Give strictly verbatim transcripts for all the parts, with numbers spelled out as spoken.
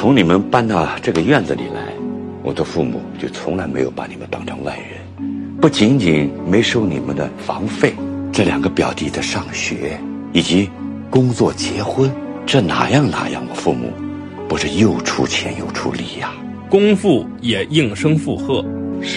从你们搬到这个院子里来，我的父母就从来没有把你们当成外人，不仅仅没收你们的房费，这两个表弟的上学以及工作结婚，这哪样哪样，我父母不是又出钱又出力呀、啊？ 公父也应声附和： 是。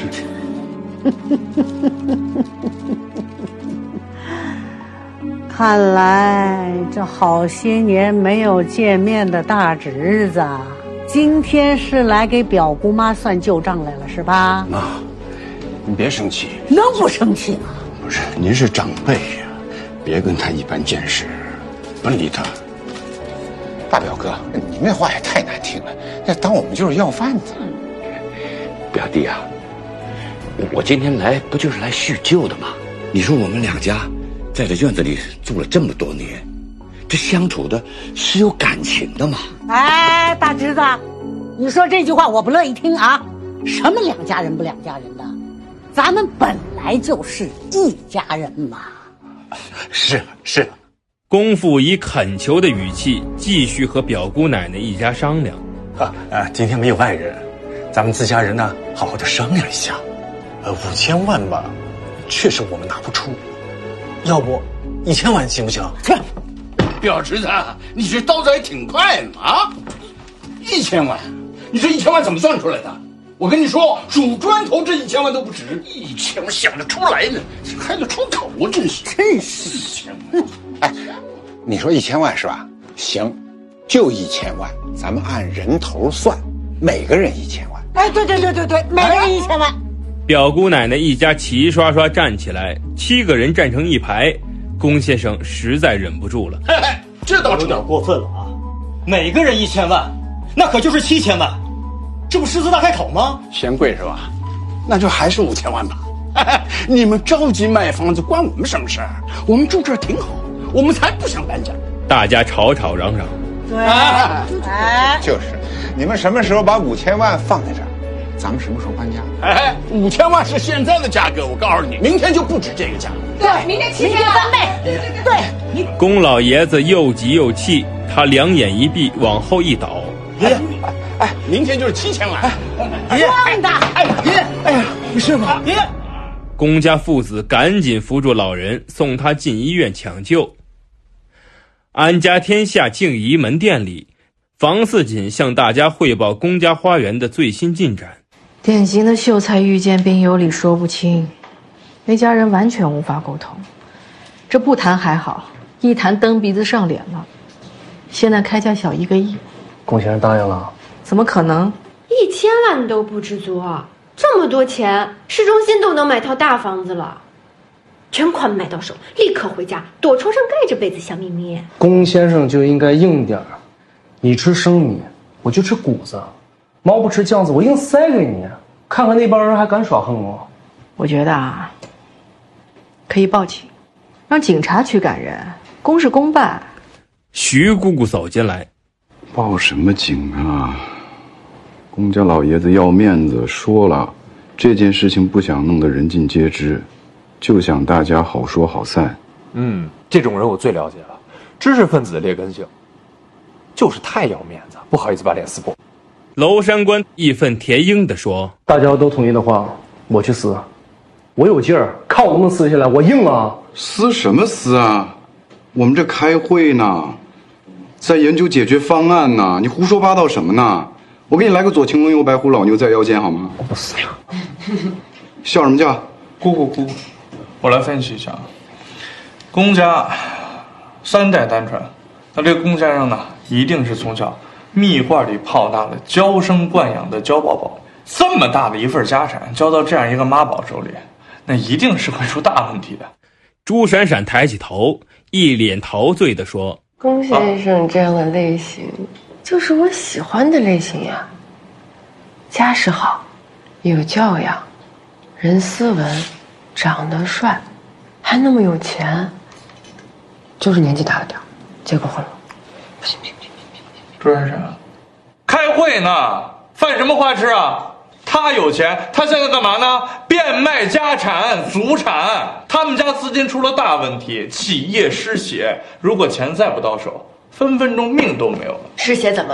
看来这好些年没有见面的大侄子，今天是来给表姑妈算旧账来了，是吧？ 妈，你别生气。 能不生气吗？ 不是，您是长辈呀，别跟他一般见识，不理他。 大表哥，你那话也太难听了，那当我们就是要饭的。 表弟啊，我今天来不就是来叙旧的吗？你说我们两家在这院子里住了这么多年，这相处的是有感情的嘛？ 哎，大侄子，你说这句话我不乐意听啊！什么两家人不两家人的，咱们本来就是一家人嘛。 是是。 公父以恳求的语气继续和表姑奶奶一家商量。 啊啊，今天没有外人，咱们自家人呢，好好的商量一下。呃，五千万吧，确实我们拿不出。要不一千万行不行？ 表侄子，你这刀子还挺快的啊！一千万，你这一千万怎么算出来的？我跟你说，煮砖头这一千万都不止，一千万想得出来呢，开得出口啊！真是， 真是一千万。 哎，你说一千万是吧？行，就一千万，咱们按人头算，每个人一千万。 哎，对对对对对，每个人一千万。 表姑奶奶一家齐刷刷站起来，七个人站成一排。龚先生实在忍不住了， 嘿嘿，这倒有点过分了啊！每个人一千万，那可就是七千万，这不狮子大开口吗？ 嫌贵是吧？那就还是五千万吧。你们着急卖房子，关我们什么事儿？我们住这儿挺好，我们才不想搬家。 大家吵吵嚷嚷。 对，哎， 就是，你们什么时候把五千万放在这儿？咱们什么时候搬家？ 哎，五千万是现在的价格，我告诉你，明天就不止这个价。 对，明天七千翻倍。对对对，你龚老爷子又急又气，他两眼一闭，往后一倒。 爷爷，哎，明天就是七千万。 爷爷，装的。 哎，爷爷，哎呀，你是吗？爷爷。 龚家父子赶紧扶住老人，送他进医院抢救。安家天下静怡门店里，房似锦向大家汇报龚家花园的最新进展。 典型的秀才遇见兵，有理说不清，那家人完全无法沟通。这不谈还好，一谈蹬鼻子上脸了。现在开价小一个亿， 龚先生答应了？ 怎么可能？ 一千万都不知足啊！这么多钱，市中心都能买套大房子了。全款买到手，立刻回家躲床上盖着被子想秘密。 龚先生就应该硬点儿，你吃生米，我就吃谷子。猫不吃酱子，我硬塞给你，看看那帮人还敢耍横我。 我觉得啊，可以报警，让警察去赶人，公事公办。 徐姑姑走进来， 报什么警啊？龚家老爷子要面子，说了，这件事情不想弄得人尽皆知，就想大家好说好散。 嗯，这种人我最了解了，知识分子的劣根性，就是太要面子，不好意思把脸撕破。 娄山官义愤填膺地说：“ 大家都同意的话，我去撕，我有劲儿，看我能不能撕下来，我硬啊！ 撕什么撕啊？我们这开会呢，在研究解决方案呢，你胡说八道什么呢？我给你来个左青龙右白虎，老牛在腰间，好吗？ 我不撕了。 笑什么笑？ 姑姑姑姑，我来分析一下，龚家三代单传，那这个龚先生呢，一定是从小蜜罐里泡大了娇生惯养的娇宝宝，这么大的一份家产交到这样一个妈宝手里，那一定是会出大问题的。” 朱闪闪抬起头，一脸陶醉地说：“ 龚先生这样的类型，就是我喜欢的类型呀。家世好，有教养，人斯文，长得帅，还那么有钱，就是年纪大了点，结过婚了。不行不行不行不行！ 朱先生，开会呢，犯什么花痴啊？他有钱，他现在干嘛呢？变卖家产、祖产。他们家资金出了大问题，企业失血。如果钱再不到手，分分钟命都没有了。 失血怎么